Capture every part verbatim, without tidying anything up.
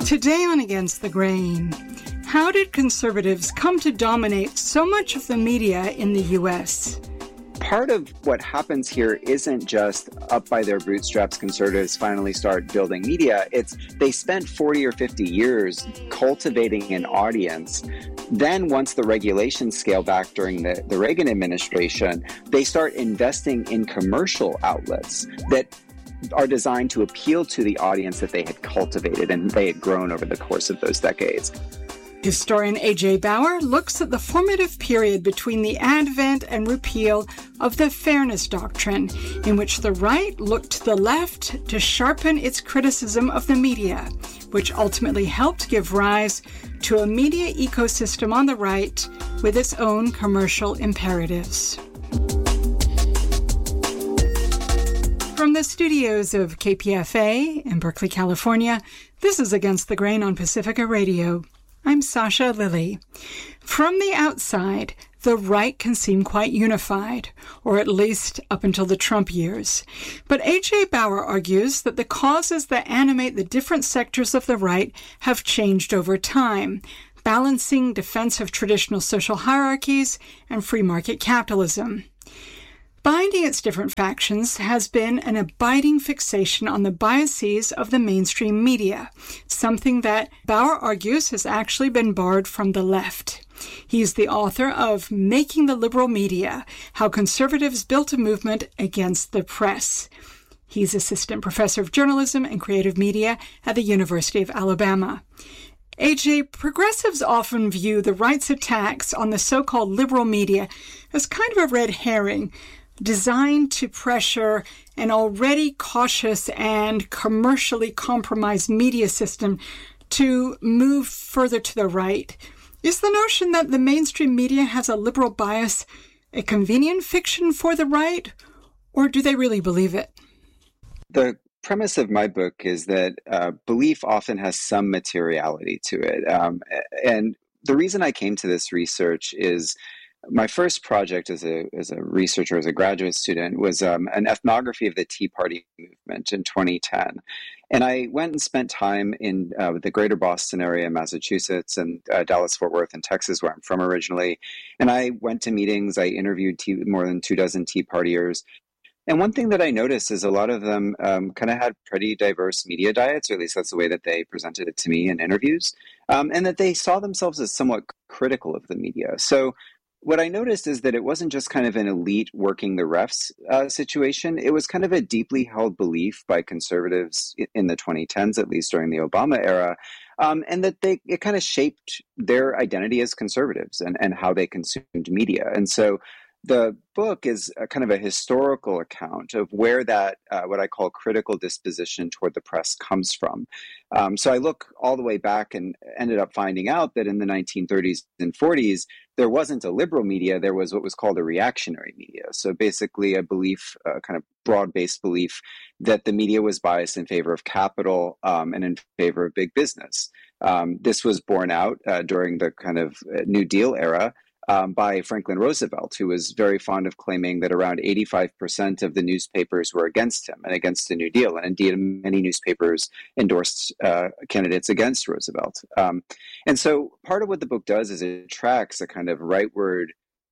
Today on Against the Grain, how did conservatives come to dominate so much of the media in the U S? Part of what happens here isn't just up by their bootstraps, conservatives finally start building media. It's they spent forty or fifty years cultivating an audience. Then once the regulations scale back during the, the Reagan administration, they start investing in commercial outlets that are designed to appeal to the audience that they had cultivated and they had grown over the course of those decades. Historian A J Bauer looks at the formative period between the advent and repeal of the Fairness Doctrine, in which the right looked to the left to sharpen its criticism of the media, which ultimately helped give rise to a media ecosystem on the right with its own commercial imperatives. From the studios of K P F A in Berkeley, California, this is Against the Grain on Pacifica Radio. I'm Sasha Lilly. From the outside, the right can seem quite unified, or at least up until the Trump years. But A J Bauer argues that the causes that animate the different sectors of the right have changed over time, balancing defense of traditional social hierarchies and free market capitalism. Binding its different factions has been an abiding fixation on the biases of the mainstream media, something that Bauer argues has actually been borrowed from the left. He's the author of Making the Liberal Media: How Conservatives Built a Movement Against the Press. He's assistant professor of journalism and creative media at the University of Alabama. A J, progressives often view the right's attacks on the so-called liberal media as kind of a red herring, designed to pressure an already cautious and commercially compromised media system to move further to the right. Is the notion that the mainstream media has a liberal bias a convenient fiction for the right, or do they really believe it? The premise of my book is that uh, belief often has some materiality to it. Um, and the reason I came to this research is my first project as a as a researcher, as a graduate student, was um, an ethnography of the Tea Party movement in twenty ten. And I went and spent time in uh, the greater Boston area, Massachusetts, and uh, Dallas-Fort Worth in Texas, where I'm from originally. And I went to meetings, I interviewed tea, more than two dozen Tea Partiers. And one thing that I noticed is a lot of them um, kind of had pretty diverse media diets, or at least that's the way that they presented it to me in interviews, um, and that they saw themselves as somewhat critical of the media. So what I noticed is that it wasn't just kind of an elite working the refs uh, situation. It was kind of a deeply held belief by conservatives in the twenty tens, at least during the Obama era, um, and that they it kind of shaped their identity as conservatives and, and how they consumed media. And so the book is a kind of a historical account of where that, uh, what I call critical disposition toward the press comes from. Um, so I look all the way back and ended up finding out that in the nineteen thirties and forties, there wasn't a liberal media, there was what was called a reactionary media. So basically a belief, a kind of broad-based belief that the media was biased in favor of capital um, and in favor of big business. Um, this was borne out uh, during the kind of New Deal era, Um, by Franklin Roosevelt, who was very fond of claiming that around eighty-five percent of the newspapers were against him and against the New Deal. And indeed, many newspapers endorsed uh, candidates against Roosevelt. Um, and so part of what the book does is it tracks a kind of rightward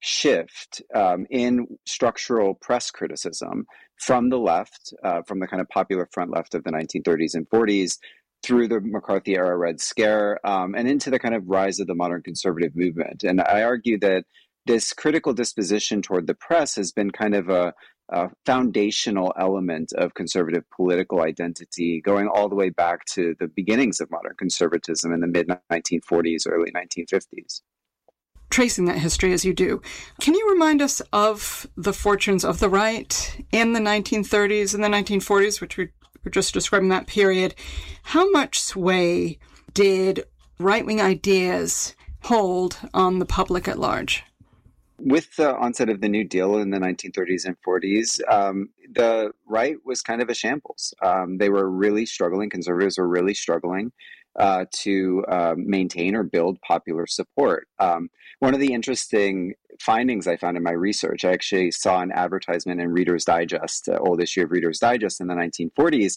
shift um, in structural press criticism from the left, uh, from the kind of popular front left of the nineteen thirties and forties, through the McCarthy era Red Scare, um, and into the kind of rise of the modern conservative movement. And I argue that this critical disposition toward the press has been kind of a, a foundational element of conservative political identity, going all the way back to the beginnings of modern conservatism in the mid nineteen forties, early nineteen fifties. Tracing that history as you do, can you remind us of the fortunes of the right in the nineteen thirties and the nineteen forties, which we we're just describing that period? How much sway did right-wing ideas hold on the public at large? With the onset of the New Deal in the nineteen thirties and forties, um, the right was kind of a shambles. Um, they were really struggling. Conservatives were really struggling uh, to uh, maintain or build popular support. Um, one of the interesting findings I found in my research, I actually saw an advertisement in Reader's Digest, uh, old issue of Reader's Digest in the nineteen forties,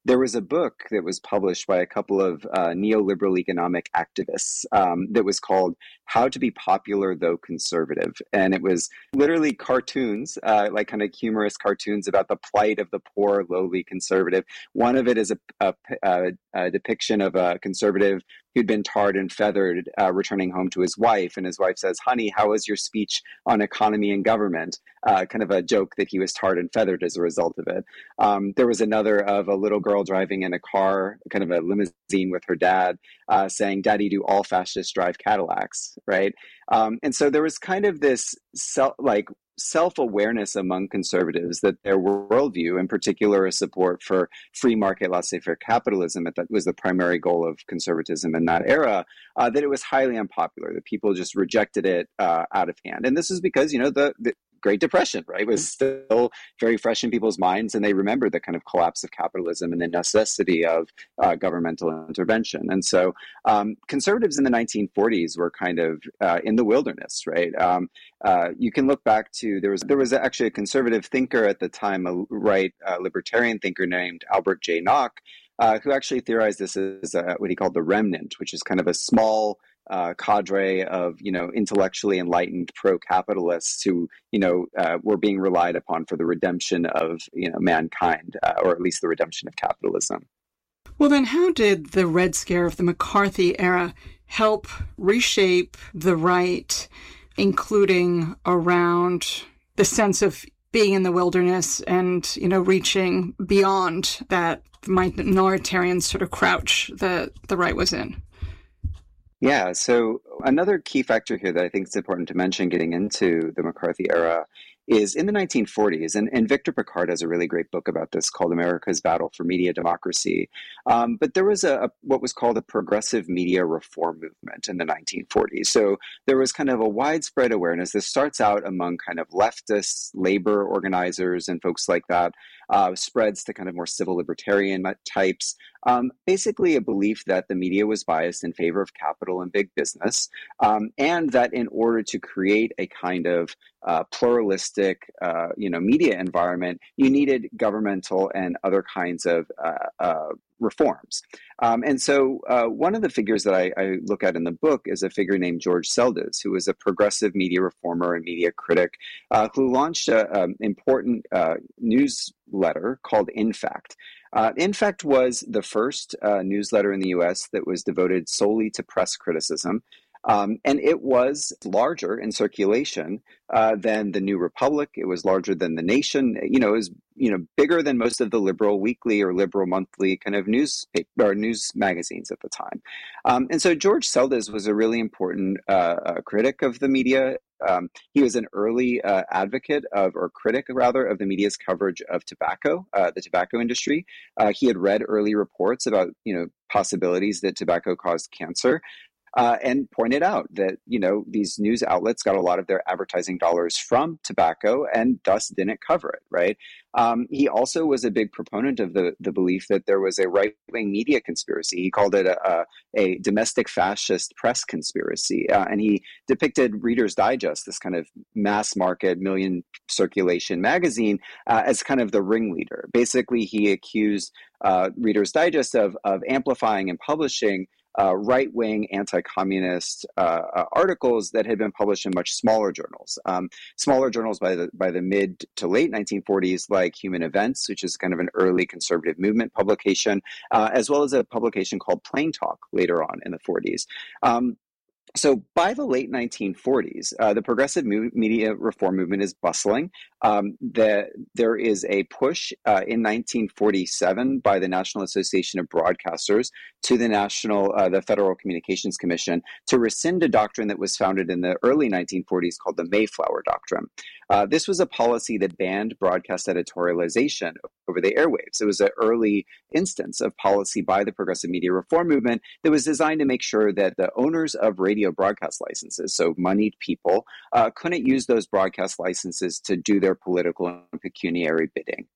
there was a book that was published by a couple of uh, neoliberal economic activists um, that was called How to Be Popular Though Conservative. And it was literally cartoons, uh, like kind of humorous cartoons about the plight of the poor, lowly conservative. One of it is a, a, a, a depiction of a conservative who'd been tarred and feathered uh, returning home to his wife. And his wife says, "Honey, how was your speech on economy and government?" Uh, kind of a joke that he was tarred and feathered as a result of it. Um, there was another of a little girl driving in a car, kind of a limousine with her dad, uh, saying, "Daddy, do all fascists drive Cadillacs?" Right? Um, and so there was kind of this self, like self-awareness among conservatives that their worldview, in particular a support for free market laissez-faire capitalism, that was the primary goal of conservatism in that era, uh, that it was highly unpopular, that people just rejected it uh, out of hand. And this is because, you know, the, the Great Depression, right, was still very fresh in people's minds, and they remembered the kind of collapse of capitalism and the necessity of uh, governmental intervention. And so um, conservatives in the nineteen forties were kind of uh, in the wilderness, right? Um, uh, you can look back to, there was there was actually a conservative thinker at the time, a right uh, libertarian thinker named Albert J. Nock, uh, who actually theorized this as a, what he called the remnant, which is kind of a small Uh, cadre of, you know, intellectually enlightened pro-capitalists who, you know, uh, were being relied upon for the redemption of, you know, mankind, uh, or at least the redemption of capitalism. Well, then how did the Red Scare of the McCarthy era help reshape the right, including around the sense of being in the wilderness and, you know, reaching beyond that minoritarian sort of crouch that the right was in? Yeah, so another key factor here that I think is important to mention getting into the McCarthy era is in the nineteen forties, and, and Victor Pickard has a really great book about this called America's Battle for Media Democracy. Um, but there was a, a what was called a progressive media reform movement in the nineteen forties. So there was kind of a widespread awareness. This starts out among kind of leftists, labor organizers, and folks like that, uh, spreads to kind of more civil libertarian types. Um, basically a belief that the media was biased in favor of capital and big business, um, and that in order to create a kind of uh, pluralistic, uh, you know, media environment, you needed governmental and other kinds of uh, uh, reforms. Um, and so uh, one of the figures that I, I look at in the book is a figure named George Seldes, who was a progressive media reformer and media critic, uh, who launched an important uh, newsletter called In Fact. Uh, In Fact was the first uh, newsletter in the U S that was devoted solely to press criticism. Um, and it was larger in circulation uh, than the New Republic. It was larger than The Nation. You know, it was, you know, bigger than most of the liberal weekly or liberal monthly kind of news or news magazines at the time. Um, and so George Seldes was a really important uh, uh, critic of the media. Um, he was an early uh, advocate of, or critic rather, of the media's coverage of tobacco, uh, the tobacco industry. Uh, he had read early reports about, you know, possibilities that tobacco caused cancer. Uh, and pointed out that, you know, these news outlets got a lot of their advertising dollars from tobacco and thus didn't cover it, right? Um, he also was a big proponent of the, the belief that there was a right-wing media conspiracy. He called it a, a domestic fascist press conspiracy. Uh, and he depicted Reader's Digest, this kind of mass market, million circulation magazine, uh, as kind of the ringleader. Basically, he accused uh, Reader's Digest of, of amplifying and publishing Uh, right-wing anti-communist uh, uh, articles that had been published in much smaller journals. Um, smaller journals by the by the mid to late nineteen forties, like Human Events, which is kind of an early conservative movement publication, uh, as well as a publication called Plain Talk later on in the forties. Um, So by the late nineteen forties, uh, the progressive mo- media reform movement is bustling. Um, the, there is a push uh, in nineteen forty-seven by the National Association of Broadcasters to the National, uh, the Federal Communications Commission to rescind a doctrine that was founded in the early nineteen forties called the Mayflower Doctrine. Uh, this was a policy that banned broadcast editorialization over the airwaves. It was an early instance of policy by the progressive media reform movement that was designed to make sure that the owners of radio broadcast licenses, so moneyed people, uh, couldn't use those broadcast licenses to do their political and pecuniary bidding.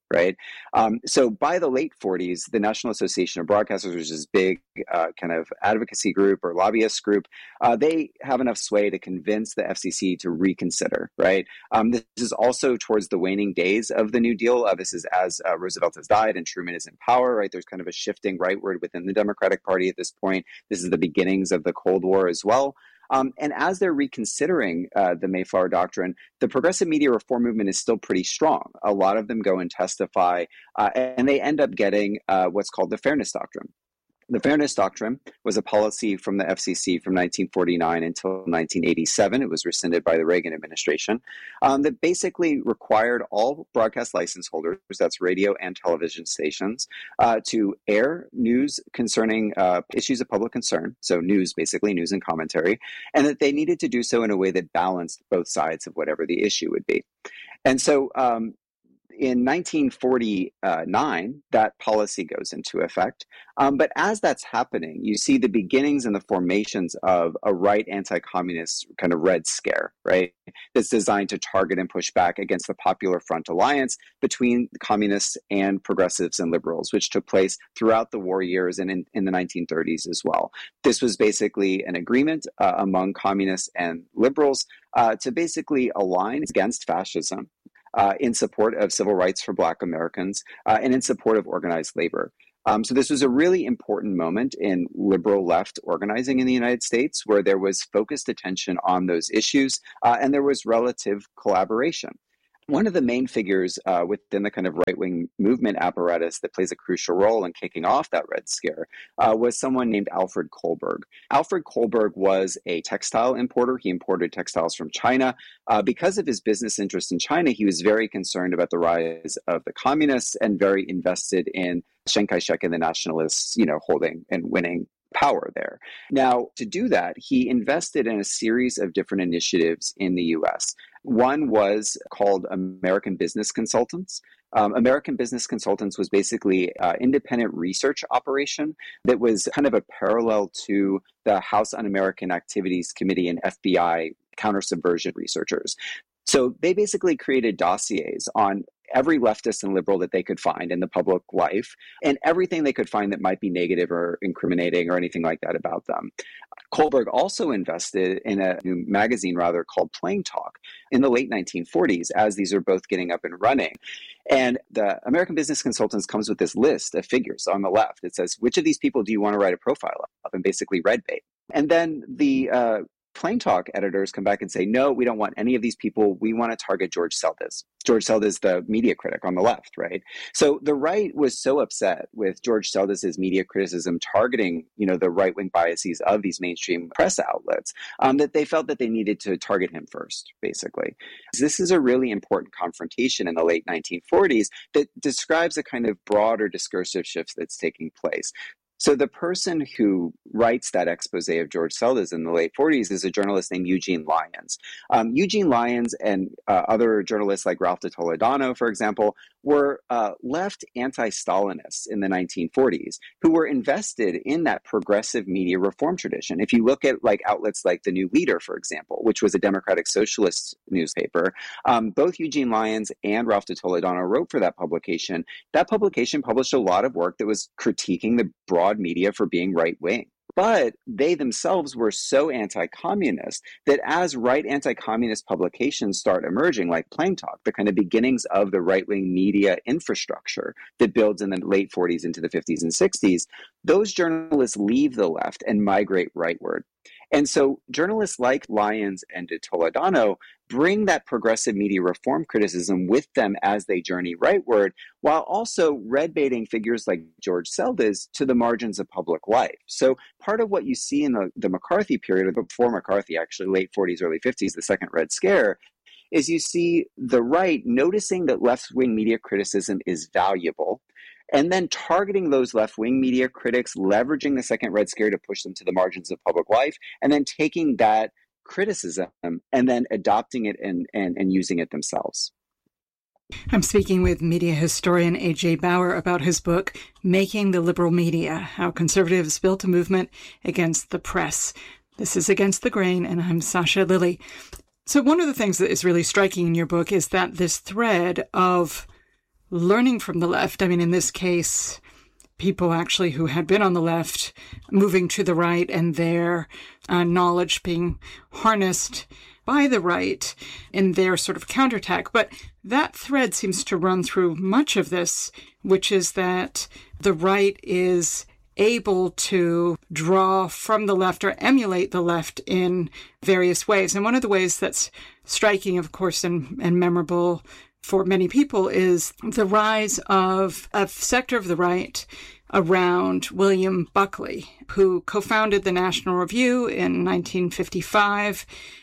right? Um, so by the late forties, the National Association of Broadcasters, which is this big uh, kind of advocacy group or lobbyist group, uh, they have enough sway to convince the F C C to reconsider, right? Um, this is also towards the waning days of the New Deal. Uh, this is as uh, Roosevelt has died and Truman is in power, right? There's kind of a shifting rightward within the Democratic Party at this point. This is the beginnings of the Cold War as well. Um, and as they're reconsidering uh, the Mayflower Doctrine, the progressive media reform movement is still pretty strong. A lot of them go and testify, uh, and they end up getting uh, what's called the Fairness Doctrine. The Fairness Doctrine was a policy from the F C C from nineteen forty-nine until nineteen eighty-seven. It was rescinded by the Reagan administration, um, that basically required all broadcast license holders, that's radio and television stations, uh, to air news concerning uh, issues of public concern, so news, basically news and commentary, and that they needed to do so in a way that balanced both sides of whatever the issue would be. And so um, in nineteen forty-nine, that policy goes into effect. Um, but as that's happening, you see the beginnings and the formations of a right anti-communist kind of Red Scare, right? That's designed to target and push back against the Popular Front alliance between communists and progressives and liberals, which took place throughout the war years and in, in the nineteen thirties as well. This was basically an agreement uh, among communists and liberals uh, to basically align against fascism, Uh, in support of civil rights for Black Americans, uh, and in support of organized labor. Um, so this was a really important moment in liberal left organizing in the United States, where there was focused attention on those issues, uh, and there was relative collaboration. One of the main figures uh, within the kind of right-wing movement apparatus that plays a crucial role in kicking off that Red Scare uh, was someone named Alfred Kohlberg. Alfred Kohlberg was a textile importer. He imported textiles from China. Uh, because of his business interest in China, he was very concerned about the rise of the communists and very invested in Chiang Kai-shek and the nationalists, you know, holding and winning power there. Now, to do that, he invested in a series of different initiatives in the U S. One was called American Business Consultants. Um, American Business Consultants was basically an independent research operation that was kind of a parallel to the House Un-American Activities Committee and F B I counter-subversion researchers. So they basically created dossiers on every leftist and liberal that they could find in the public life, and everything they could find that might be negative or incriminating or anything like that about them. Kohlberg also invested in a new magazine, rather, called Plain Talk in the late nineteen forties, as these are both getting up and running. And the American Business Consultants comes with this list of figures on the left. It says, which of these people do you want to write a profile of? And basically red bait. And then the uh, Plain Talk editors come back and say, no, we don't want any of these people. We want to target George Seldes. George Seldes, the media critic on the left, right? So the right was so upset with George Seldes' media criticism targeting, you know, the right-wing biases of these mainstream press outlets, um, that they felt that they needed to target him first, basically. This is a really important confrontation in the late nineteen forties that describes a kind of broader discursive shift that's taking place. So the person who writes that expose of George Seldes in the late forties is a journalist named Eugene Lyons. Um, Eugene Lyons and uh, other journalists like Ralph de Toledano, for example, were uh, left anti-Stalinists in the nineteen forties who were invested in that progressive media reform tradition. If you look at like outlets like The New Leader, for example, which was a democratic socialist newspaper, um, both Eugene Lyons and Ralph de Toledano wrote for that publication. That publication published a lot of work that was critiquing the broad media for being right-wing. But they themselves were so anti-communist that as right anti-communist publications start emerging, like Plain Talk, the kind of beginnings of the right-wing media infrastructure that builds in the late forties into the fifties and sixties, those journalists leave the left and migrate rightward. And so journalists like Lyons and de Toledano bring that progressive media reform criticism with them as they journey rightward, while also red baiting figures like George Seldes to the margins of public life. So part of what you see in the, the McCarthy period, or before McCarthy, actually late forties, early fifties, the second Red Scare, is you see the right noticing that left-wing media criticism is valuable, and then targeting those left-wing media critics, leveraging the second Red Scare to push them to the margins of public life, and then taking that criticism and then adopting it and, and, and using it themselves. I'm speaking with media historian A J Bauer about his book, Making the Liberal Media, How Conservatives Built a Movement Against the Press. This is Against the Grain, and I'm Sasha Lilley. So one of the things that is really striking in your book is that this thread of learning from the left. I mean, in this case, people actually who had been on the left moving to the right and their uh, knowledge being harnessed by the right in their sort of counterattack. But that thread seems to run through much of this, which is that the right is able to draw from the left or emulate the left in various ways. And one of the ways that's striking, of course, and, and memorable for many people is the rise of a sector of the right around William Buckley, who co-founded the National Review in nineteen fifty-five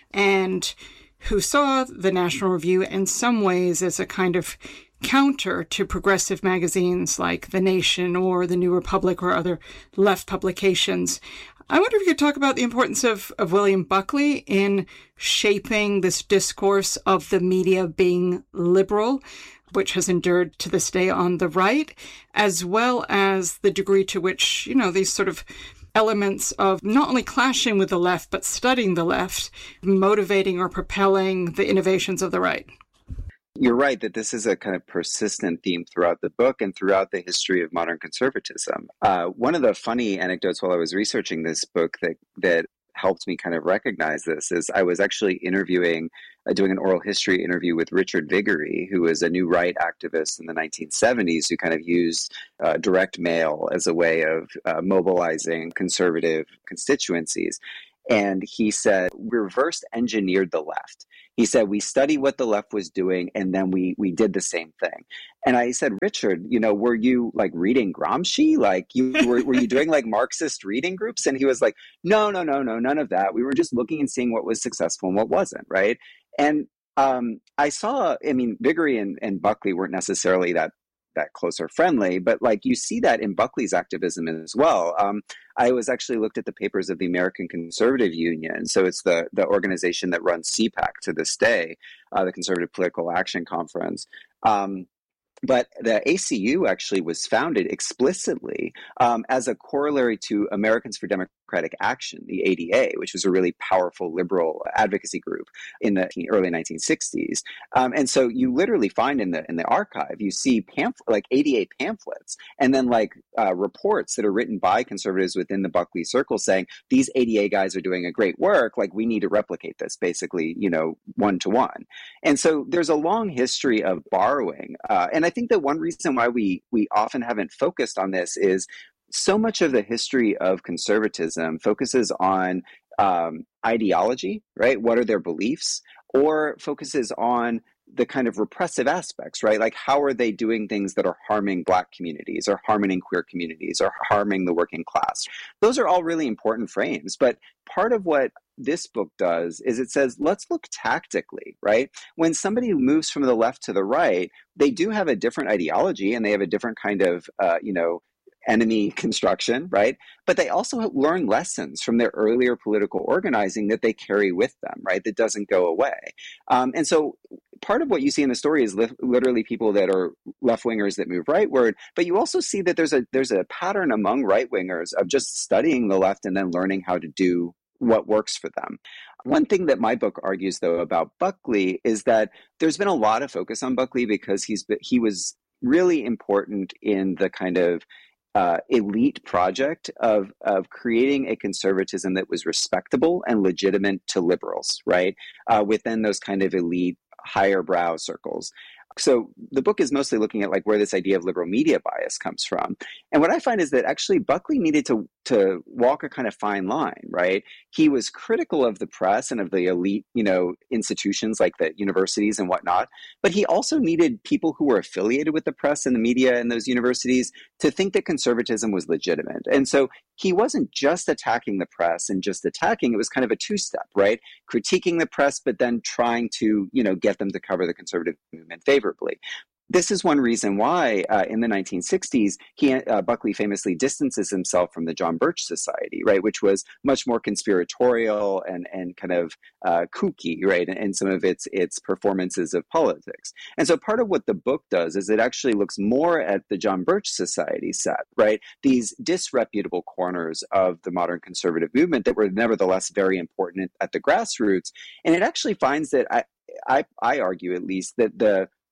and who saw the National Review in some ways as a kind of counter to progressive magazines like The Nation or The New Republic or other left publications. I wonder if you could talk about the importance of, of William Buckley in shaping this discourse of the media being liberal, which has endured to this day on the right, as well as the degree to which, you know, these sort of elements of not only clashing with the left, but studying the left, motivating or propelling the innovations of the right. You're right that this is a kind of persistent theme throughout the book and throughout the history of modern conservatism. Uh, one of the funny anecdotes while I was researching this book that that helped me kind of recognize this is I was actually interviewing, uh, doing an oral history interview with Richard Viguerie, who was a new right activist in the nineteen seventies who kind of used uh, direct mail as a way of uh, mobilizing conservative constituencies. And he said, we reverse engineered the left. He said, we studied what the left was doing, and then we we did the same thing. And I said, Richard, you know, were you like reading Gramsci? Like you were, were you doing like Marxist reading groups? And he was like, no, no, no, no, none of that. We were just looking and seeing what was successful and what wasn't, right? And um, I saw, I mean, Viguerie and, and Buckley weren't necessarily that that close or friendly, but like you see that in Buckley's activism as well. Um, I was actually looked at the papers of the American Conservative Union. So it's the, the organization that runs C PAC to this day, uh, the Conservative Political Action Conference. Um, But the A C U actually was founded explicitly um, as a corollary to Americans for Democratic Action, the A D A, which was a really powerful liberal advocacy group in the early nineteen sixties. Um, and so you literally find in the in the archive, you see pamphlet, like A D A pamphlets, and then like uh, reports that are written by conservatives within the Buckley circle saying, these A D A guys are doing a great work, like we need to replicate this basically, you know, one to one. And so there's a long history of borrowing. Uh, and I think that one reason why we we often haven't focused on this is so much of the history of conservatism focuses on um, ideology, right? What are their beliefs? Or focuses on the kind of repressive aspects, right? Like how are they doing things that are harming Black communities or harming queer communities or harming the working class? Those are all really important frames. But part of what this book does is it says, let's look tactically, right? When somebody moves from the left to the right, they do have a different ideology and they have a different kind of, uh, you know, enemy construction, right? But they also learn lessons from their earlier political organizing that they carry with them, right? That doesn't go away. Um, and so part of what you see in the story is li- literally people that are left-wingers that move rightward, but you also see that there's a there's a pattern among right-wingers of just studying the left and then learning how to do what works for them. One thing that my book argues, though, about Buckley is that there's been a lot of focus on Buckley because he's he was really important in the kind of Uh, elite project of of creating a conservatism that was respectable and legitimate to liberals, right? Uh, within those kind of elite, higher brow circles. So the book is mostly looking at like where this idea of liberal media bias comes from. And what I find is that actually Buckley needed to to walk a kind of fine line, right? He was critical of the press and of the elite, you know, institutions like the universities and whatnot, but he also needed people who were affiliated with the press and the media and those universities to think that conservatism was legitimate. And so he wasn't just attacking the press and just attacking, it was kind of a two-step, right? Critiquing the press, but then trying to, you know, get them to cover the conservative movement favorably. This is one reason why uh, in the nineteen sixties, he, uh, Buckley famously distances himself from the John Birch Society, right, which was much more conspiratorial and, and kind of uh, kooky, right, in, in some of its, its performances of politics. And so part of what the book does is it actually looks more at the John Birch Society set, right, these disreputable corners of the modern conservative movement that were nevertheless very important at the grassroots. And it actually finds that, I, I, I argue at least, that the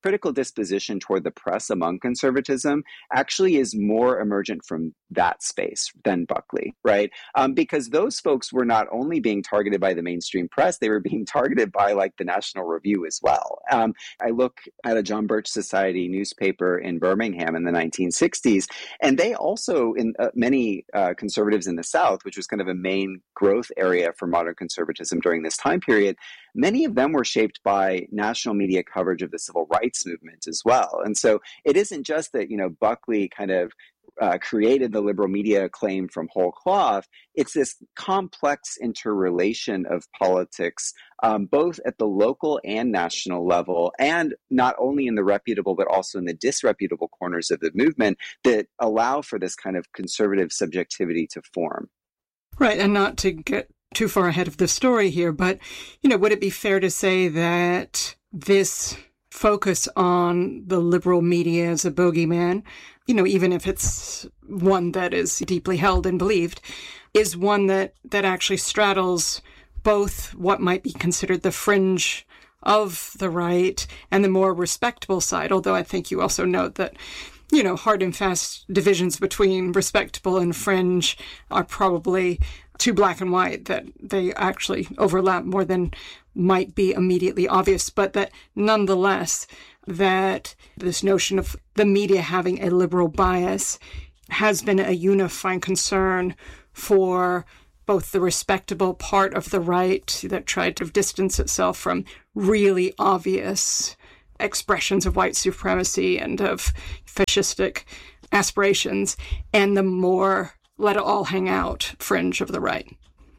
critical disposition toward the press among conservatism actually is more emergent from that space than Buckley, right? Um, because those folks were not only being targeted by the mainstream press, they were being targeted by like the National Review as well. Um, I look at a John Birch Society newspaper in Birmingham in the nineteen sixties, and they also, in uh, many uh, conservatives in the South, which was kind of a main growth area for modern conservatism during this time period, many of them were shaped by national media coverage of the civil rights movement as well. And so it isn't just that, you know, Buckley kind of uh, created the liberal media claim from whole cloth. It's this complex interrelation of politics, um, both at the local and national level, and not only in the reputable, but also in the disreputable corners of the movement that allow for this kind of conservative subjectivity to form. Right, and not to get too far ahead of the story here, but, you know, would it be fair to say that this focus on the liberal media as a bogeyman, you know, even if it's one that is deeply held and believed, is one that, that actually straddles both what might be considered the fringe of the right and the more respectable side, although I think you also note that, you know, hard and fast divisions between respectable and fringe are probably too black and white, that they actually overlap more than might be immediately obvious, but that nonetheless, that this notion of the media having a liberal bias has been a unifying concern for both the respectable part of the right that tried to distance itself from really obvious expressions of white supremacy and of fascistic aspirations, and the more let it all hang out fringe of the right.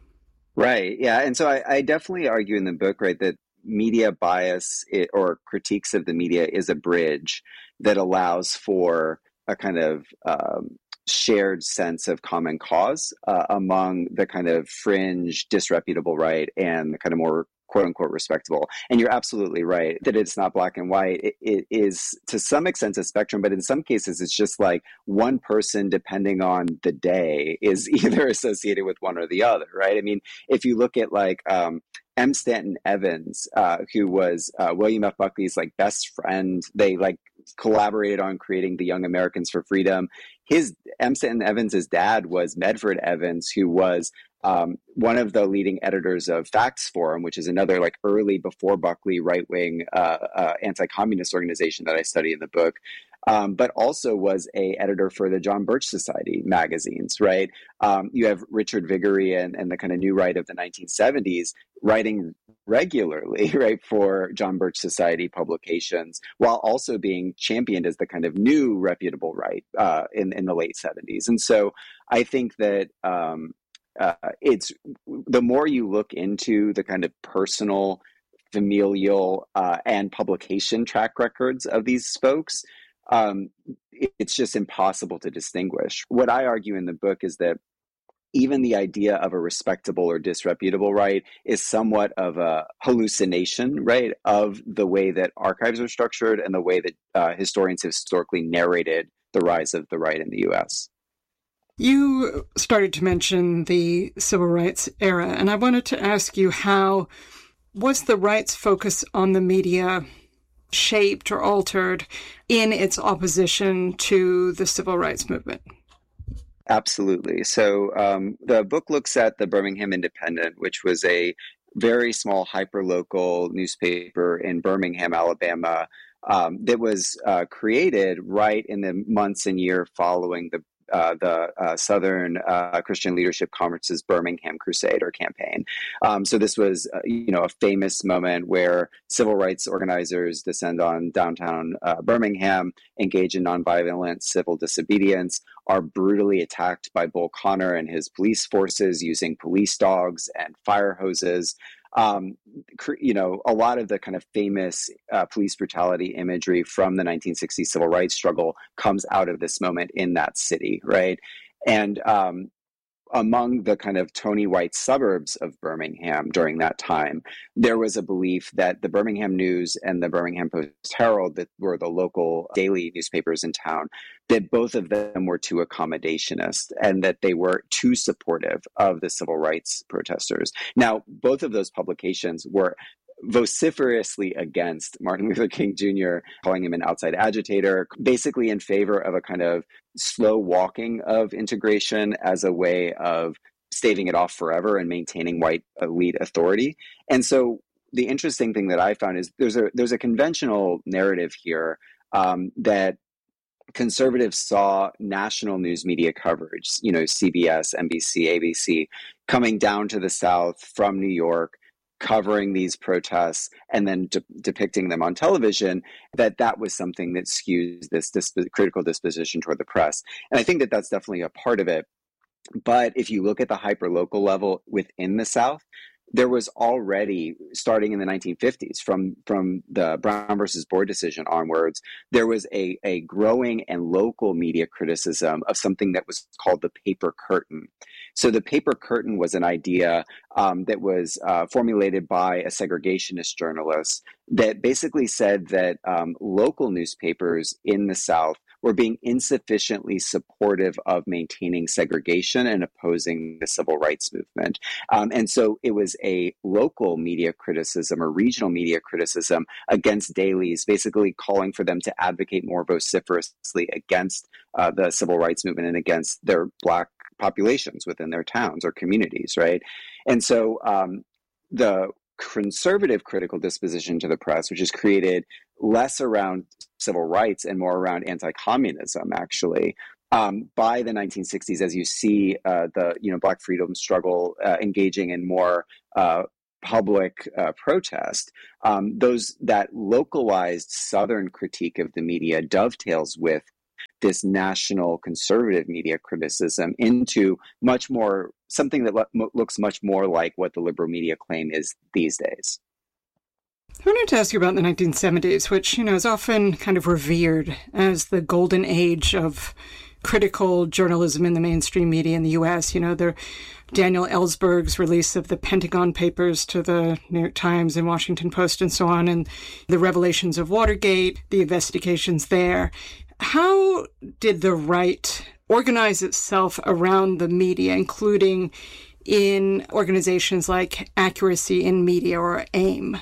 Right. Yeah. And so I, I definitely argue in the book, right, that media bias it, or critiques of the media is a bridge that allows for a kind of um, shared sense of common cause uh, among the kind of fringe, disreputable right and the kind of more quote unquote respectable. And you're absolutely right that it's not black and white. It, it is to some extent a spectrum, but in some cases it's just like one person, depending on the day, is either associated with one or the other, right? I mean, if you look at like um, M. Stanton Evans, uh, who was uh, William F. Buckley's like best friend, they like collaborated on creating the Young Americans for Freedom. His M. Stanton Evans' dad was Medford Evans, who was Um, one of the leading editors of Facts Forum, which is another like early before Buckley right-wing uh, uh, anti-communist organization that I study in the book, um, but also was a editor for the John Birch Society magazines, right? Um, you have Richard Viguerie and, and the kind of new right of the nineteen seventies writing regularly, right, for John Birch Society publications, while also being championed as the kind of new reputable right uh, in, in the late seventies. And so I think that um, Uh, it's the more you look into the kind of personal, familial, uh, and publication track records of these folks, um, it's just impossible to distinguish. What I argue in the book is that even the idea of a respectable or disreputable right is somewhat of a hallucination, right, of the way that archives are structured and the way that uh, historians have historically narrated the rise of the right in the U S. You started to mention the civil rights era, and I wanted to ask you, how was the right's focus on the media shaped or altered in its opposition to the civil rights movement? Absolutely. So um, the book looks at the Birmingham Independent, which was a very small hyperlocal newspaper in Birmingham, Alabama, um, that was uh, created right in the months and year following the Uh, the uh, Southern uh, Christian Leadership Conference's Birmingham Crusade or campaign. Um, so this was, uh, you know, a famous moment where civil rights organizers descend on downtown uh, Birmingham, engage in nonviolent civil disobedience, are brutally attacked by Bull Connor and his police forces using police dogs and fire hoses. Um, you know, a lot of the kind of famous uh, police brutality imagery from the nineteen sixties civil rights struggle comes out of this moment in that city, right? And um, among the kind of Tony White suburbs of Birmingham during that time, there was a belief that the Birmingham News and the Birmingham Post-Herald, that were the local daily newspapers in town, that both of them were too accommodationist and that they were too supportive of the civil rights protesters. Now, both of those publications were vociferously against Martin Luther King Junior, calling him an outside agitator, basically in favor of a kind of slow walking of integration as a way of staving it off forever and maintaining white elite authority. And so the interesting thing that I found is there's a there's a conventional narrative here um, that conservatives saw national news media coverage, you know, C B S, N B C, A B C, coming down to the South from New York, covering these protests and then de- depicting them on television, that that was something that skews this disp- critical disposition toward the press. And I think that that's definitely a part of it. But if you look at the hyperlocal level within the South, there was already, starting in the nineteen fifties, from, from the Brown versus Board decision onwards, there was a, a growing and local media criticism of something that was called the paper curtain. So the paper curtain was an idea um, that was uh, formulated by a segregationist journalist that basically said that um, local newspapers in the South were being insufficiently supportive of maintaining segregation and opposing the civil rights movement. Um, and so it was a local media criticism or regional media criticism against dailies, basically calling for them to advocate more vociferously against uh, the civil rights movement and against their Black populations within their towns or communities, right? And so um, the conservative critical disposition to the press, which is created less around civil rights and more around anti-communism, actually, um, by the nineteen sixties, as you see uh, the you know Black freedom struggle uh, engaging in more uh, public uh, protest, um, those that localized Southern critique of the media dovetails with this national conservative media criticism into much more something that lo- looks much more like what the liberal media claim is these days. I wanted to ask you about the nineteen seventies, which, you know, is often kind of revered as the golden age of critical journalism in the mainstream media in the U S. You know, there Daniel Ellsberg's release of the Pentagon Papers to the New York Times and Washington Post and so on, and the revelations of Watergate, the investigations there. How did the right organize itself around the media, including in organizations like Accuracy in Media, or AIM?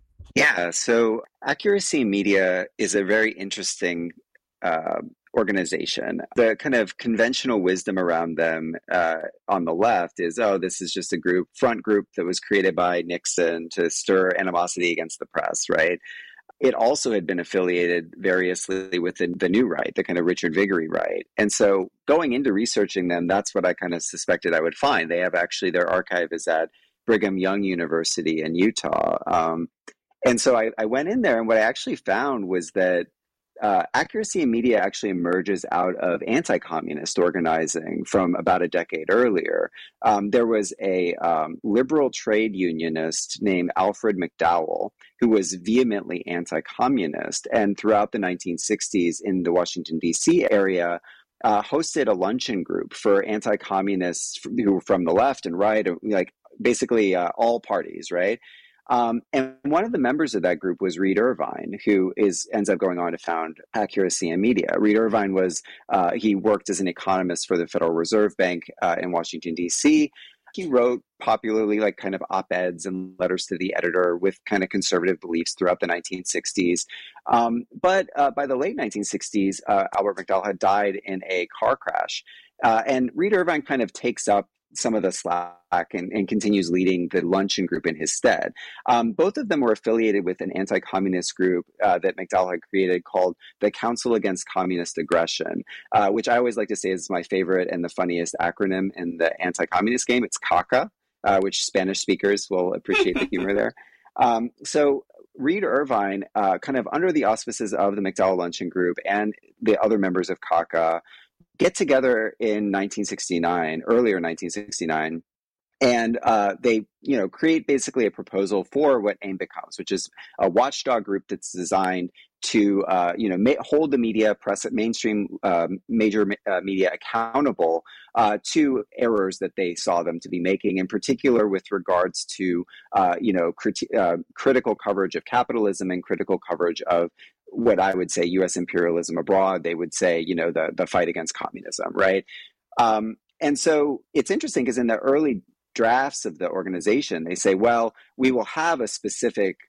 Yeah, so Accuracy Media is a very interesting uh, organization. The kind of conventional wisdom around them uh, on the left is, oh, this is just a group, front group that was created by Nixon to stir animosity against the press, right? It also had been affiliated variously with the, the new right, the kind of Richard Viguerie right. And so going into researching them, that's what I kind of suspected I would find. They have actually, their archive is at Brigham Young University in Utah. Um, and so I, I went in there, and what I actually found was that uh, Accuracy in Media actually emerges out of anti-communist organizing from about a decade earlier. Um, there was a um, liberal trade unionist named Alfred McDowell who was vehemently anti-communist, and throughout the nineteen sixties in the Washington, D C area, uh, hosted a luncheon group for anti-communists who were from the left and right, like basically uh, all parties, right? Um, and one of the members of that group was Reed Irvine, who is ends up going on to found Accuracy in Media. Reed Irvine was, uh, he worked as an economist for the Federal Reserve Bank uh, in Washington, D C. He wrote popularly like kind of op-eds and letters to the editor with kind of conservative beliefs throughout the nineteen sixties. Um, but uh, by the late nineteen sixties, uh, Albert McDowell had died in a car crash. Uh, and Reed Irvine kind of takes up some of the slack and, and continues leading the luncheon group in his stead. Um, both of them were affiliated with an anti-communist group uh, that McDowell had created called the Council Against Communist Aggression, uh, which I always like to say is my favorite and the funniest acronym in the anti-communist game. It's CACA, uh, which Spanish speakers will appreciate the humor there. Um, so Reed Irvine, uh, kind of under the auspices of the McDowell Luncheon Group and the other members of CACA, get together in nineteen sixty-nine, earlier nineteen sixty-nine, and uh, they, you know, create basically a proposal for what AIM becomes, which is a watchdog group that's designed to, uh, you know, ma- hold the media, press, mainstream uh, major uh, media accountable uh, to errors that they saw them to be making, in particular with regards to, uh, you know, crit- uh, critical coverage of capitalism and critical coverage of what I would say U S imperialism abroad. They would say, you know, the, the fight against communism, right? Um, and so it's interesting because in the early drafts of the organization, they say, well, we will have a specific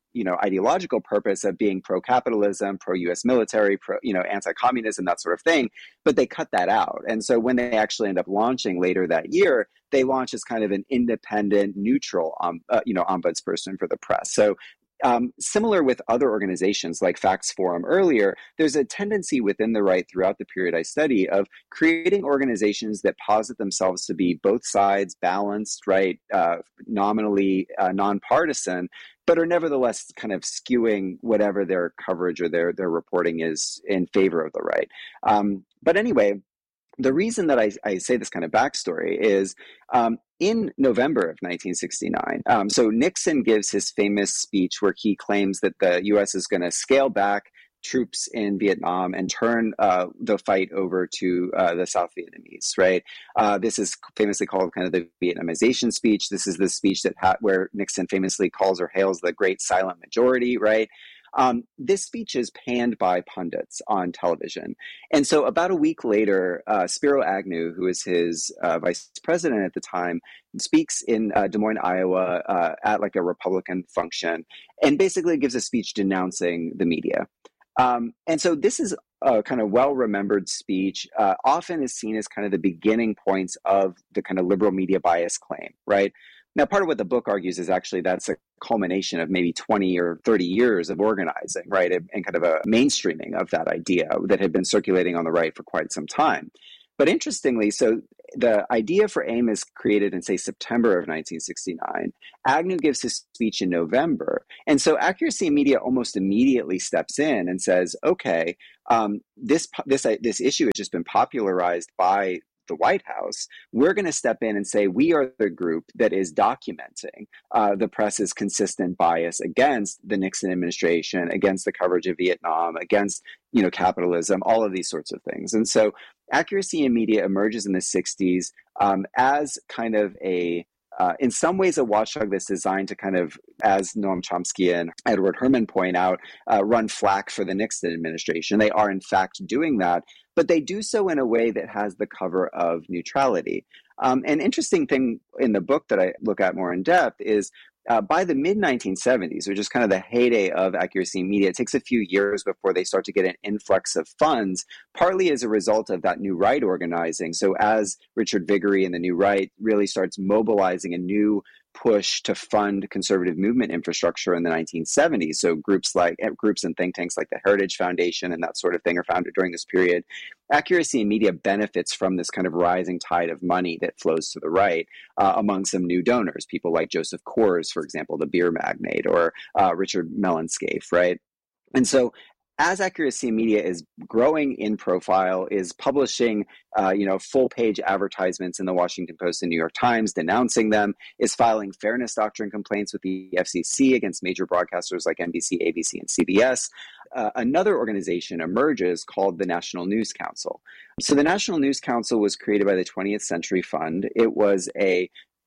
you know, ideological purpose of being pro-capitalism, pro-U S military, pro, you know, anti-communism, that sort of thing. But they cut that out. And so when they actually end up launching later that year, they launch as kind of an independent, neutral, um, uh, you know, ombudsperson for the press. So Um, similar with other organizations like Facts Forum earlier, there's a tendency within the right throughout the period I study of creating organizations that posit themselves to be both sides, balanced, right, uh, nominally uh, nonpartisan, but are nevertheless kind of skewing whatever their coverage or their, their reporting is in favor of the right. Um, but anyway, the reason that I, I say this kind of backstory is um, in November of nineteen sixty-nine, um, so Nixon gives his famous speech where he claims that the U S is going to scale back troops in Vietnam and turn uh, the fight over to uh, the South Vietnamese, right? Uh, this is famously called kind of the Vietnamization speech. This is the speech that ha- where Nixon famously calls or hails the great silent majority, right? Um, this speech is panned by pundits on television. And so about a week later, uh, Spiro Agnew, who is his uh, vice president at the time, speaks in uh, Des Moines, Iowa, uh, at like a Republican function, and basically gives a speech denouncing the media. Um, and so this is a kind of well-remembered speech, uh, often is seen as kind of the beginning points of the kind of liberal media bias claim, right? Now, part of what the book argues is actually that's a culmination of maybe twenty or thirty years of organizing, right, and kind of a mainstreaming of that idea that had been circulating on the right for quite some time. But interestingly, so the idea for AIM is created in, say, September of nineteen sixty-nine. Agnew gives his speech in November. And so Accuracy in Media almost immediately steps in and says, okay, um, this, this, this issue has just been popularized by the White House. We're going to step in and say we are the group that is documenting uh, the press's consistent bias against the Nixon administration, against the coverage of Vietnam, against, you know, capitalism, all of these sorts of things. And so Accuracy in Media emerges in the sixties um, as kind of a Uh, in some ways, a watchdog that's designed to kind of, as Noam Chomsky and Edward Herman point out, uh, run flack for the Nixon administration. They are, in fact, doing that, but they do so in a way that has the cover of neutrality. Um, an interesting thing in the book that I look at more in depth is uh, by the mid nineteen seventies, which is kind of the heyday of Accuracy in Media, it takes a few years before they start to get an influx of funds, partly as a result of that new right organizing. So as Richard Viguerie and the New Right really starts mobilizing a new push to fund conservative movement infrastructure in the nineteen seventies. So groups like groups and think tanks like the Heritage Foundation and that sort of thing are founded during this period. Accuracy in Media benefits from this kind of rising tide of money that flows to the right uh, among some new donors, people like Joseph Coors, for example, the beer magnate, or uh, Richard Mellonscaife, right? And so as Accuracy in Media is growing in profile, is publishing, uh, you know, full-page advertisements in the Washington Post and New York Times denouncing them, is filing fairness doctrine complaints with the F C C against major broadcasters like N B C, A B C, and C B S, uh, another organization emerges called the National News Council. So the National News Council was created by the twentieth Century Fund. It was a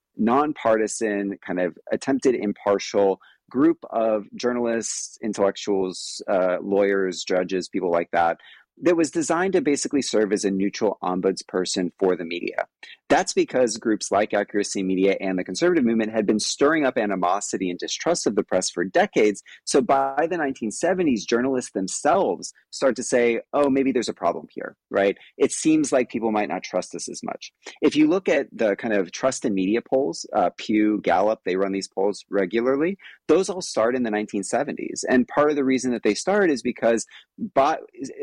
nonpartisan, kind of attempted impartial group of journalists, intellectuals, uh, lawyers, judges, people like that, that was designed to basically serve as a neutral ombudsperson for the media. That's because groups like Accuracy Media and the conservative movement had been stirring up animosity and distrust of the press for decades. So by the nineteen seventies, journalists themselves start to say, oh, maybe there's a problem here, right? It seems like people might not trust us as much. If you look at the kind of trust in media polls, uh, Pew, Gallup, they run these polls regularly. Those all start in the nineteen seventies. And part of the reason that they start is because by,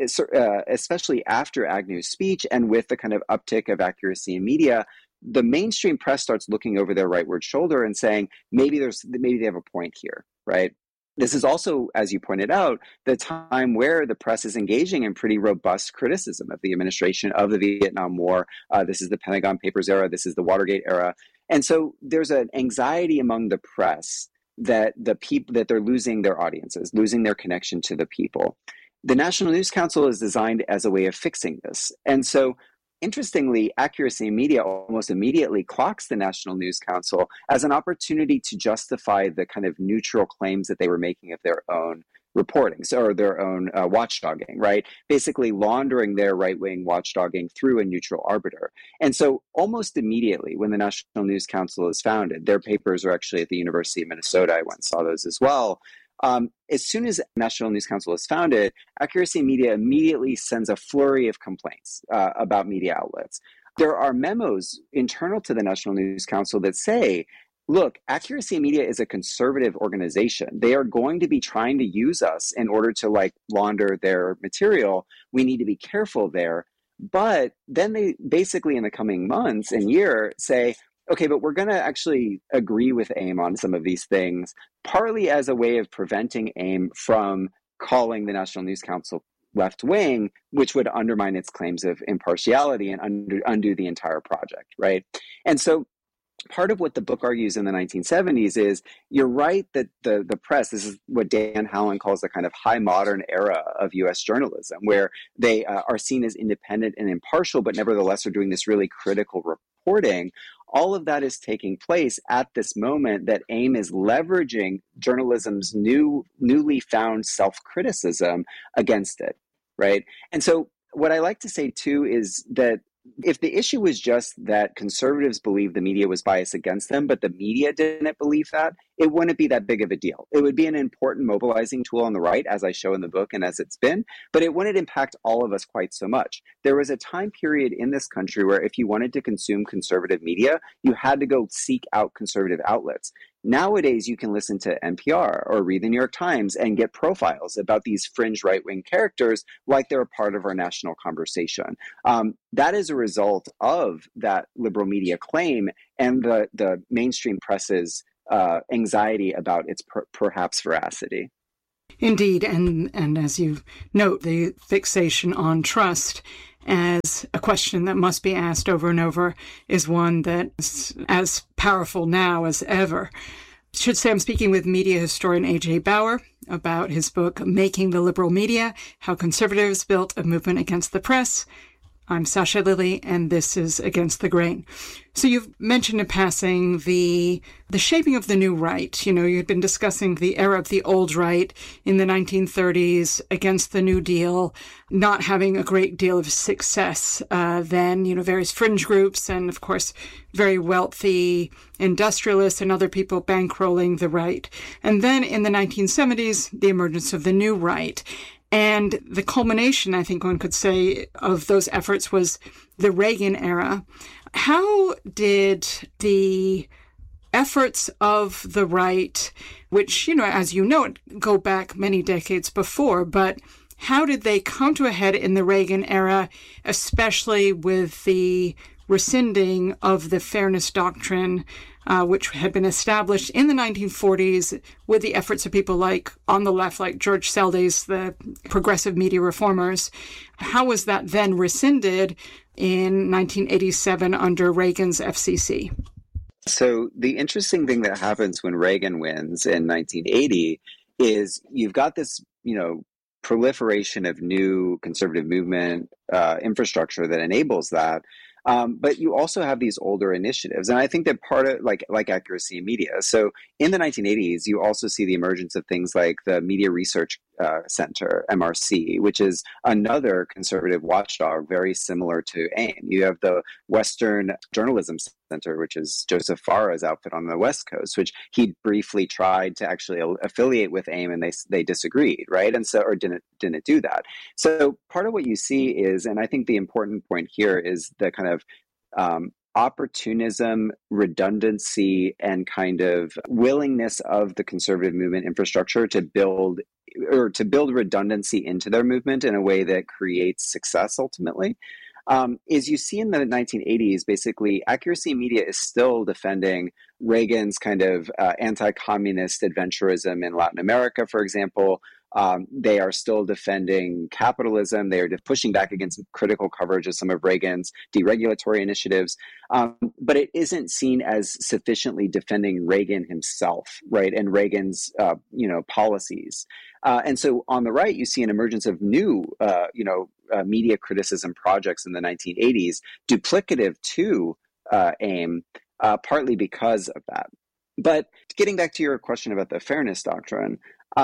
uh, especially after Agnew's speech and with the kind of uptick of Accuracy in Media, the mainstream press starts looking over their rightward shoulder and saying, maybe there's maybe they have a point here, right? This is also, as you pointed out, the time where the press is engaging in pretty robust criticism of the administration, of the Vietnam War. Uh, this is the Pentagon Papers era. This is the Watergate era. And so there's an anxiety among the press that the people that they're losing their audiences, losing their connection to the people. The National News Council is designed as a way of fixing this. And so interestingly, Accuracy in Media almost immediately clocks the National News Council as an opportunity to justify the kind of neutral claims that they were making of their own reporting, so, or their own uh, watchdogging, right? Basically laundering their right-wing watchdogging through a neutral arbiter. And so almost immediately when the National News Council is founded, their papers are actually at the University of Minnesota. I went and saw those as well. Um, as soon as National News Council is founded, Accuracy Media immediately sends a flurry of complaints uh, about media outlets. There are memos internal to the National News Council that say, look, Accuracy Media is a conservative organization. They are going to be trying to use us in order to like launder their material. We need to be careful there. But then they basically in the coming months and year say, okay, but we're going to actually agree with AIM on some of these things, partly as a way of preventing AIM from calling the National News Council left wing, which would undermine its claims of impartiality and undo, undo the entire project, right? And so part of what the book argues in the nineteen seventies is you're right that the, the press, this is what Dan Howland calls the kind of high modern era of U S journalism, where they uh, are seen as independent and impartial, but nevertheless are doing this really critical reporting. All of that is taking place at this moment that AIM is leveraging journalism's new, newly found self-criticism against it, right? And so what I like to say too is that if the issue was just that conservatives believed the media was biased against them, but the media didn't believe that, it wouldn't be that big of a deal. It would be an important mobilizing tool on the right, as I show in the book and as it's been, but it wouldn't impact all of us quite so much. There was a time period in this country where if you wanted to consume conservative media, you had to go seek out conservative outlets. Nowadays, you can listen to N P R or read the New York Times and get profiles about these fringe right-wing characters like they're a part of our national conversation. Um, that is a result of that liberal media claim and the, the mainstream press's uh, anxiety about its per- perhaps veracity. Indeed, and, and as you note, the fixation on trust as a question that must be asked over and over is one that's as powerful now as ever. I should say I'm speaking with media historian A J Bauer about his book, Making the Liberal Media, How Conservatives Built a Movement Against the Press. I'm Sasha Lilley, and this is Against the Grain. So you've mentioned in passing the the shaping of the new right. You know, you had been discussing the era of the old right in the nineteen thirties against the New Deal, not having a great deal of success uh, then, you know, various fringe groups and, of course, very wealthy industrialists and other people bankrolling the right. And then in the nineteen seventies, the emergence of the new right. And the culmination, I think one could say, of those efforts was the Reagan era. How did the efforts of the right, which, you know, as you know, go back many decades before, but how did they come to a head in the Reagan era, especially with the rescinding of the fairness doctrine, uh, which had been established in the nineteen forties with the efforts of people like on the left, like George Seldes, the progressive media reformers? How was that then rescinded in nineteen eighty-seven under Reagan's F C C? So the interesting thing that happens when Reagan wins in nineteen eighty is you've got this, you know, proliferation of new conservative movement uh, infrastructure that enables that. Um, but you also have these older initiatives. And I think that part of like like Accuracy Media. So in the nineteen eighties, you also see the emergence of things like the Media Research uh, Center, M R C, which is another conservative watchdog, very similar to AIM. You have the Western Journalism Center, which is Joseph Farah's outfit on the West Coast, which he briefly tried to actually affiliate with AIM, and they they disagreed, right? And so, or didn't didn't do that. So part of what you see is, and I think the important point here is the kind of um, opportunism, redundancy, and kind of willingness of the conservative movement infrastructure to build or to build redundancy into their movement in a way that creates success ultimately. Um, is you see in the nineteen eighties, basically, Accuracy Media is still defending Reagan's kind of uh, anti-communist adventurism in Latin America, for example. Um, they are still defending capitalism. They are pushing back against critical coverage of some of Reagan's deregulatory initiatives. Um, but it isn't seen as sufficiently defending Reagan himself, right, and Reagan's, uh, you know, policies. Uh, and so on the right, you see an emergence of new, uh, you know, uh, media criticism projects in the nineteen eighties, duplicative to uh, AIM, uh, partly because of that. But getting back to your question about the fairness doctrine, um,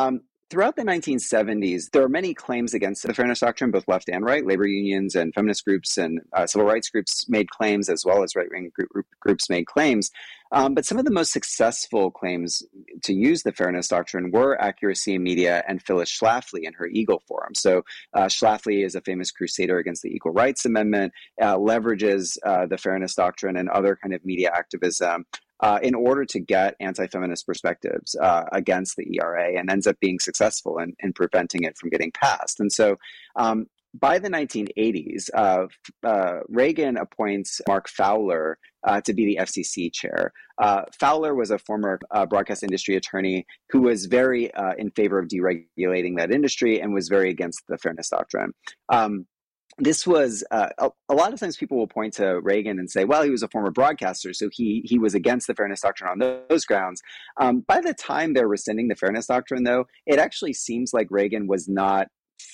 throughout the nineteen seventies, there are many claims against the Fairness Doctrine, both left and right. Labor unions and feminist groups and uh, civil rights groups made claims, as well as right-wing group, groups made claims. Um, but some of the most successful claims to use the Fairness Doctrine were Accuracy in Media and Phyllis Schlafly in her Eagle Forum. So uh, Schlafly is a famous crusader against the Equal Rights Amendment, uh, leverages uh, the Fairness Doctrine and other kind of media activism Uh, in order to get anti-feminist perspectives uh, against the E R A, and ends up being successful in, in preventing it from getting passed. And so um, by the nineteen eighties, uh, uh, Reagan appoints Mark Fowler uh, to be the F C C chair. Uh, Fowler was a former uh, broadcast industry attorney who was very uh, in favor of deregulating that industry and was very against the Fairness Doctrine. Um, This was uh, a, a lot of times people will point to Reagan and say, well, he was a former broadcaster, so he he was against the Fairness Doctrine on those grounds. Um, by the time they're rescinding the Fairness Doctrine, though, it actually seems like Reagan was not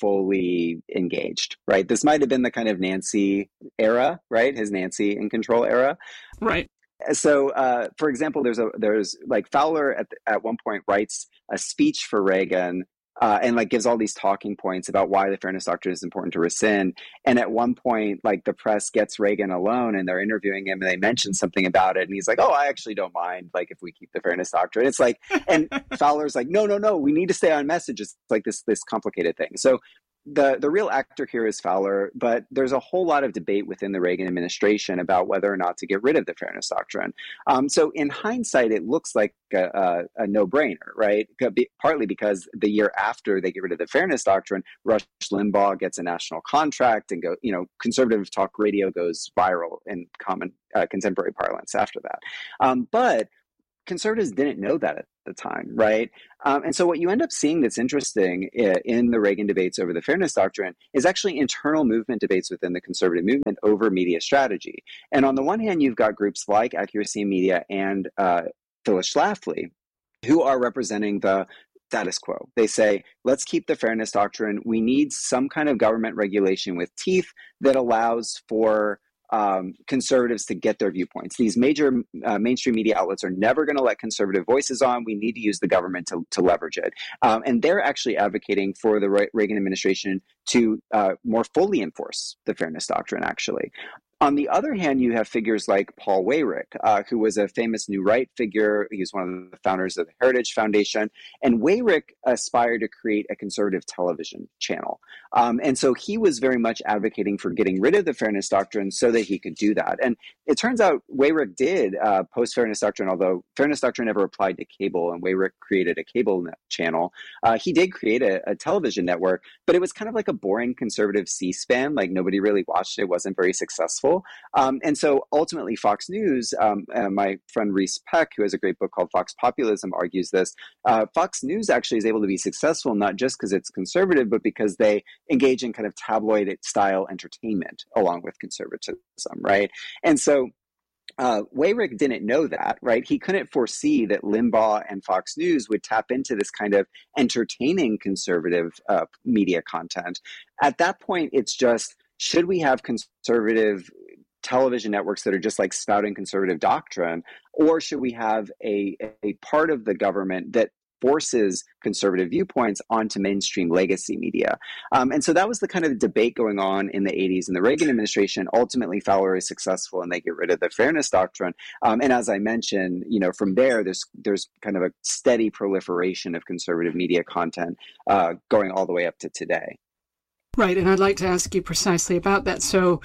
fully engaged, right? This might have been the kind of Nancy era, right? His Nancy in control era. Right. So, uh, for example, there's a there's like Fowler at the, at one point writes a speech for Reagan. Uh, and like gives all these talking points about why the Fairness Doctrine is important to rescind. And at one point, like the press gets Reagan alone and they're interviewing him and they mention something about it. And he's like, oh, I actually don't mind, like, if we keep the Fairness Doctrine. It's like, and Fowler's like, no, no, no, we need to stay on message. It's like this, this complicated thing. So the, the real actor here is Fowler, but there's a whole lot of debate within the Reagan administration about whether or not to get rid of the Fairness Doctrine. Um, so in hindsight, it looks like a, a, a no-brainer, right? Partly because the year after they get rid of the Fairness Doctrine, Rush Limbaugh gets a national contract and go, you know, conservative talk radio goes viral in common uh, contemporary parlance after that. Um, but conservatives didn't know that at the time, right? Um, and so what you end up seeing that's interesting in the Reagan debates over the Fairness Doctrine is actually internal movement debates within the conservative movement over media strategy. And on the one hand, you've got groups like Accuracy in Media and uh, Phyllis Schlafly, who are representing the status quo. They say, let's keep the Fairness Doctrine. We need some kind of government regulation with teeth that allows for Um, conservatives to get their viewpoints. These major uh, mainstream media outlets are never going to let conservative voices on. We need to use the government to, to leverage it. Um, and they're actually advocating for the Reagan administration to uh, more fully enforce the Fairness Doctrine, actually. On the other hand, you have figures like Paul Weyrich, uh, who was a famous New Right figure. He was one of the founders of the Heritage Foundation. And Weyrich aspired to create a conservative television channel. Um, and so he was very much advocating for getting rid of the Fairness Doctrine so that he could do that. And it turns out Weyrich did uh, post-Fairness Doctrine, although Fairness Doctrine never applied to cable, and Weyrich created a cable channel. Uh, he did create a, a television network, but it was kind of like a boring conservative C-SPAN. Like nobody really watched it. It wasn't very successful. Um, and so ultimately Fox News, um, uh, my friend Reese Peck, who has a great book called Fox Populism, argues this. Uh, Fox News actually is able to be successful, not just because it's conservative, but because they engage in kind of tabloid style entertainment along with conservatism, right? And so Uh, Weyrich didn't know that, right? He couldn't foresee that Limbaugh and Fox News would tap into this kind of entertaining conservative uh, media content. At that point, it's just, should we have conservative television networks that are just like spouting conservative doctrine, or should we have a, a part of the government that forces conservative viewpoints onto mainstream legacy media? Um, and so that was the kind of debate going on in the eighties. In the Reagan administration, ultimately Fowler is successful and they get rid of the Fairness Doctrine. Um, and as I mentioned, you know, from there, there's there's kind of a steady proliferation of conservative media content uh, going all the way up to today. Right, and I'd like to ask you precisely about that. So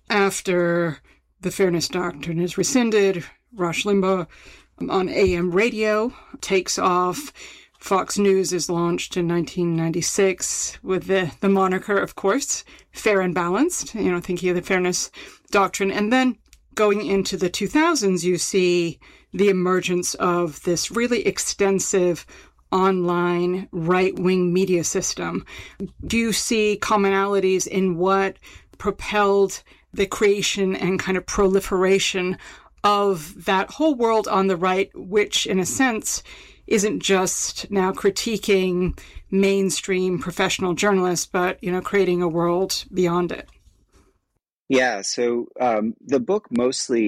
after the Fairness Doctrine is rescinded, Rush Limbaugh on A M radio takes off. Fox News is launched in nineteen ninety-six with the, the moniker, of course, Fair and Balanced, you know, thinking of the Fairness Doctrine. And then going into the two thousands, you see the emergence of this really extensive online right-wing media system. Do you see commonalities in what propelled the creation and kind of proliferation of that whole world on the right, which in a sense isn't just now critiquing mainstream professional journalists, but, you know, creating a world beyond it? Yeah, so um, the book mostly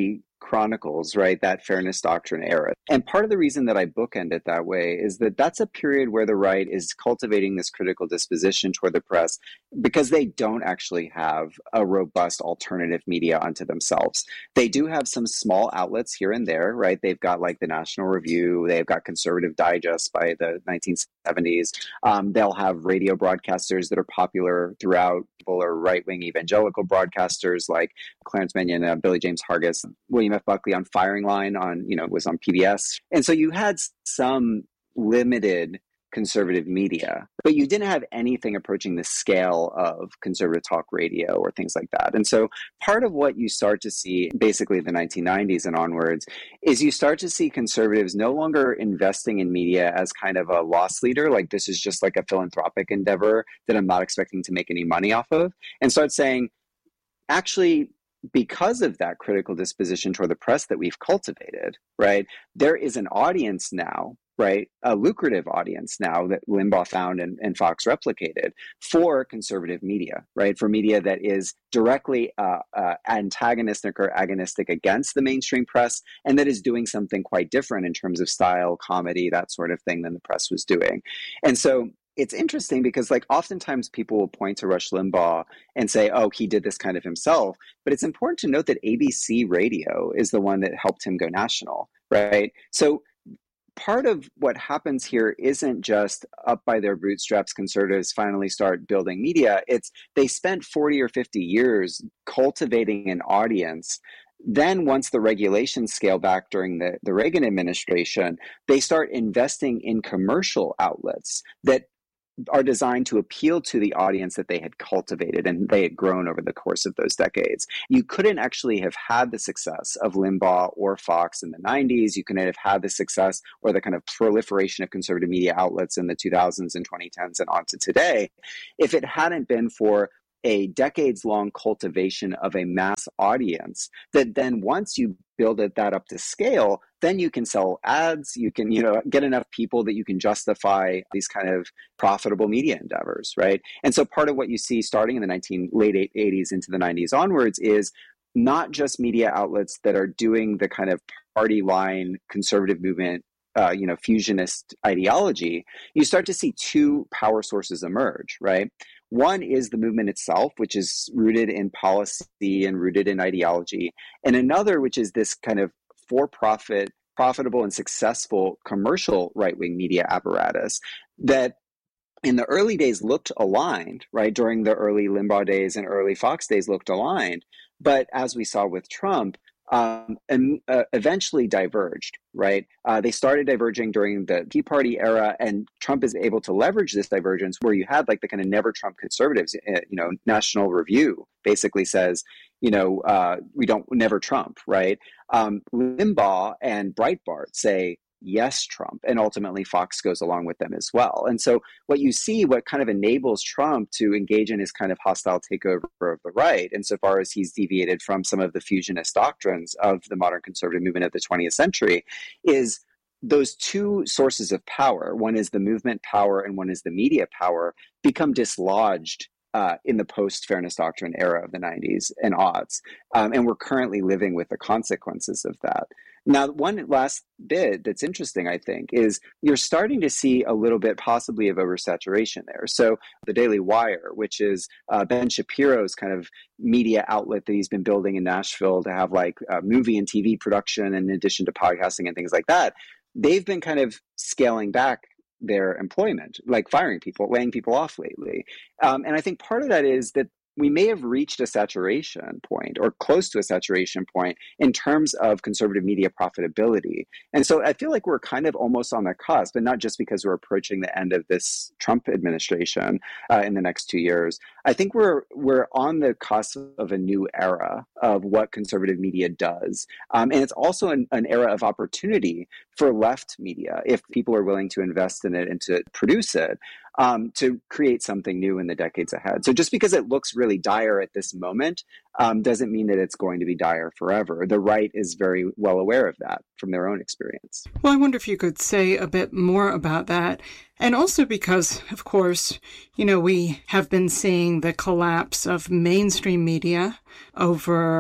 chronicles, right, that fairness doctrine era. And part of the reason that I bookend it that way is that that's a period where the right is cultivating this critical disposition toward the press because they don't actually have a robust alternative media unto themselves. They do have some small outlets here and there, right? They've got like the National Review, they've got Conservative Digest by the nineteen seventies. Um, they'll have radio broadcasters that are popular throughout, people are right-wing evangelical broadcasters like Clarence Mannion, uh, Billy James Hargis, William F. Buckley on Firing Line on, you know, was on P B S. And so you had some limited conservative media, but you didn't have anything approaching the scale of conservative talk radio or things like that. And so part of what you start to see basically in the nineteen nineties and onwards is you start to see conservatives no longer investing in media as kind of a loss leader, like this is just like a philanthropic endeavor that I'm not expecting to make any money off of, and start saying, actually, because of that critical disposition toward the press that we've cultivated, right, there is an audience now, right, a lucrative audience now that Limbaugh found and, and Fox replicated for conservative media, right, for media that is directly uh, uh, antagonistic or agonistic against the mainstream press, and that is doing something quite different in terms of style, comedy, that sort of thing than the press was doing. And so it's interesting because, like, oftentimes people will point to Rush Limbaugh and say, oh, he did this kind of himself. But it's important to note that A B C Radio is the one that helped him go national, right? So part of what happens here isn't just up by their bootstraps, conservatives finally start building media. It's they spent forty or fifty years cultivating an audience. Then once the regulations scale back during the, the Reagan administration, they start investing in commercial outlets that are designed to appeal to the audience that they had cultivated and they had grown over the course of those decades. You couldn't actually have had the success of Limbaugh or Fox in the nineties. You couldn't have had the success or the kind of proliferation of conservative media outlets in the two thousands and twenty tens and on to today if it hadn't been for a decades-long cultivation of a mass audience that then once you build it that up to scale, then you can sell ads, you can, you know, get enough people that you can justify these kind of profitable media endeavors, right? And so part of what you see starting in the nineteen late eighties into the nineties onwards is not just media outlets that are doing the kind of party line conservative movement, uh, you know, fusionist ideology. You start to see two power sources emerge, right? One is the movement itself, which is rooted in policy and rooted in ideology. And another, which is this kind of for-profit, profitable and successful commercial right-wing media apparatus that in the early days looked aligned, right? During the early Limbaugh days and early Fox days looked aligned. But as we saw with Trump, Um, and uh, eventually diverged, right? Uh, they started diverging during the Tea Party era, and Trump is able to leverage this divergence where you had like the kind of never Trump conservatives, uh, you know, National Review basically says, you know, uh, we don't never Trump, right? Um, Limbaugh and Breitbart say, yes, Trump, and ultimately Fox goes along with them as well. And so what you see, what kind of enables Trump to engage in his kind of hostile takeover of the right, insofar as he's deviated from some of the fusionist doctrines of the modern conservative movement of the twentieth century, is those two sources of power, one is the movement power and one is the media power, become dislodged Uh, in the post-fairness doctrine era of the nineties and aughts. Um, and we're currently living with the consequences of that. Now, one last bit that's interesting, I think, is you're starting to see a little bit possibly of oversaturation there. So the Daily Wire, which is uh, Ben Shapiro's kind of media outlet that he's been building in Nashville to have like uh, movie and T V production in addition to podcasting and things like that, they've been kind of scaling back their employment, like firing people, laying people off lately. Um, and I think part of that is that we may have reached a saturation point or close to a saturation point in terms of conservative media profitability. And so I feel like we're kind of almost on the cusp, and not just because we're approaching the end of this Trump administration uh, in the next two years. I think we're we're on the cusp of a new era of what conservative media does. Um, and it's also an, an era of opportunity for left media, if people are willing to invest in it and to produce it. Um, to create something new in the decades ahead. So just because it looks really dire at this moment um, doesn't mean that it's going to be dire forever. The right is very well aware of that from their own experience. Well, I wonder if you could say a bit more about that. And also because, of course, you know, we have been seeing the collapse of mainstream media over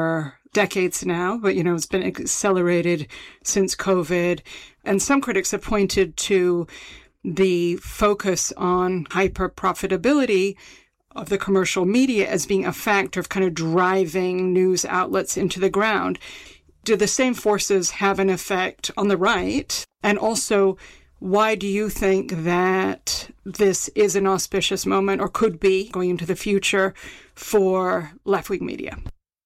decades now, but, you know, it's been accelerated since COVID. And some critics have pointed to the focus on hyper profitability of the commercial media as being a factor of kind of driving news outlets into the ground. Do the same forces have an effect on the right? And also, why do you think that this is an auspicious moment, or could be going into the future, for left-wing media?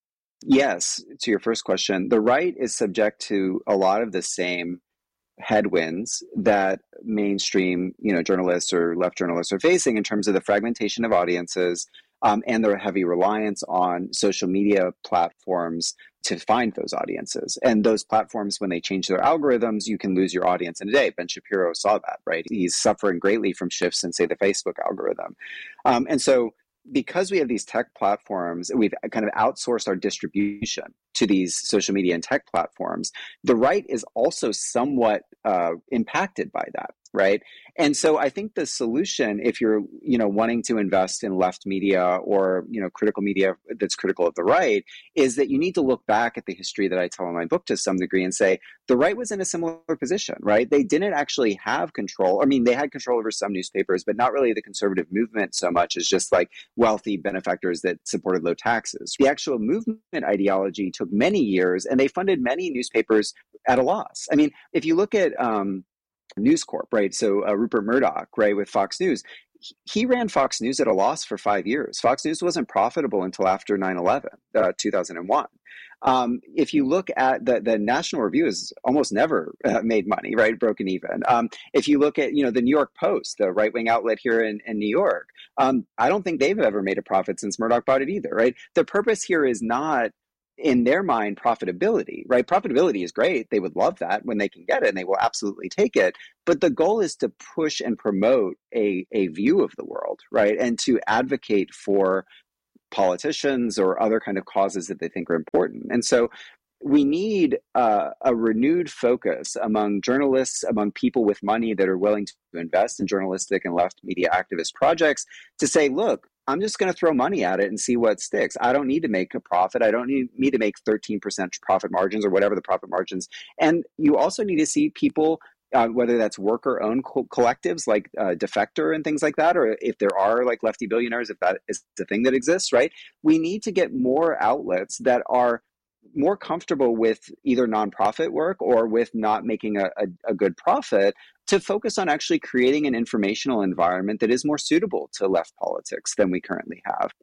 Yes, to your first question, the right is subject to a lot of the same headwinds that mainstream, you know, journalists or left journalists are facing in terms of the fragmentation of audiences um, and their heavy reliance on social media platforms to find those audiences. And those platforms, when they change their algorithms, you can lose your audience in a day. Ben Shapiro saw that, right? He's suffering greatly from shifts in, say, the Facebook algorithm. Um, and so because we have these tech platforms, we've kind of outsourced our distribution to these social media and tech platforms. The right is also somewhat uh, impacted by that, right? And so I think the solution, if you're, you know, wanting to invest in left media or, you know, critical media that's critical of the right, is that you need to look back at the history that I tell in my book to some degree and say, the right was in a similar position, right? They didn't actually have control. I mean, they had control over some newspapers, but not really the conservative movement so much as just like wealthy benefactors that supported low taxes. The actual movement ideology took many years, and they funded many newspapers at a loss. I mean, if you look at um, News Corp, right? So uh, Rupert Murdoch, right, with Fox News, he ran Fox News at a loss for five years. Fox News wasn't profitable until after nine eleven, uh, two thousand one. Um, if you look at the, the National Review has almost never uh, made money, right? Broken even. Um, if you look at, you know, the New York Post, the right-wing outlet here in, in New York, um, I don't think they've ever made a profit since Murdoch bought it either, right? The purpose here is not, in their mind, profitability, right? Profitability is great. They would love that when they can get it, and they will absolutely take it. But the goal is to push and promote a, a view of the world, right? And to advocate for politicians or other kind of causes that they think are important. And so we need uh, a renewed focus among journalists, among people with money that are willing to invest in journalistic and left media activist projects to say, look, I'm just going to throw money at it and see what sticks. I don't need to make a profit. I don't need, need to make thirteen percent profit margins or whatever the profit margins. And you also need to see people, uh, whether that's worker-owned co- collectives like uh, Defector and things like that, or if there are like lefty billionaires, if that is the thing that exists, right? We need to get more outlets that are more comfortable with either nonprofit work or with not making a, a, a good profit, to focus on actually creating an informational environment that is more suitable to left politics than we currently have.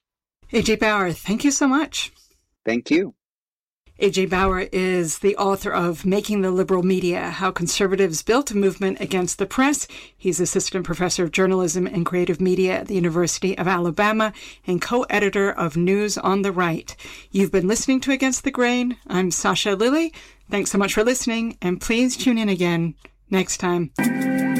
A J Bauer, thank you so much. Thank you. A J Bauer is the author of Making the Liberal Media, How Conservatives Built a Movement Against the Press. He's assistant professor of journalism and creative media at the University of Alabama and co-editor of News on the Right. You've been listening to Against the Grain. I'm Sasha Lilley. Thanks so much for listening, and please tune in again next time.